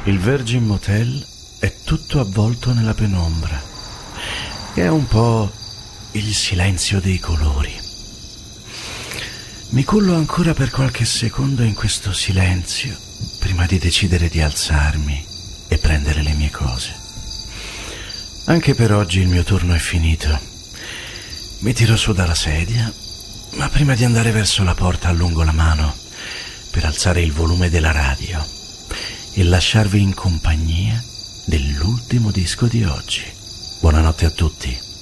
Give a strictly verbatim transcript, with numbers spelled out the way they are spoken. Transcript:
Il Virgin Motel è tutto avvolto nella penombra, che è un po' il silenzio dei colori. Mi cullo ancora per qualche secondo in questo silenzio prima di decidere di alzarmi e prendere le mie cose. Anche per oggi il mio turno è finito. Mi tiro su dalla sedia, ma prima di andare verso la porta allungo la mano per alzare il volume della radio e lasciarvi in compagnia dell'ultimo disco di oggi. Buonanotte a tutti.